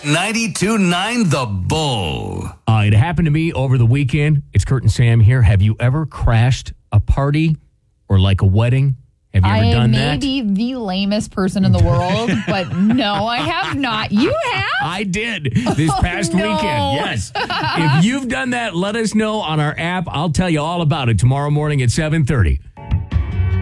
92.9 The Bull. It happened to me over the weekend. It's Kurt and Sam here. Have you ever crashed a party or like a wedding? Have you ever done that? I may be the lamest person in the world, but no, I have not. You have? I did this past weekend. Yes. If you've done that, let us know on our app. I'll tell you all about it tomorrow morning at 7:30.